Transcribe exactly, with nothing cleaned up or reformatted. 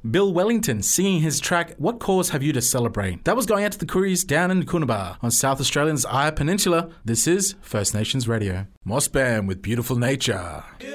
Bill Wellington singing his track What Cause Have You to Celebrate? That was going out to the Koories down in Coonabar on South Australia's Eyre Peninsula. This is First Nations Radio. Moss Band with Beautiful Nature.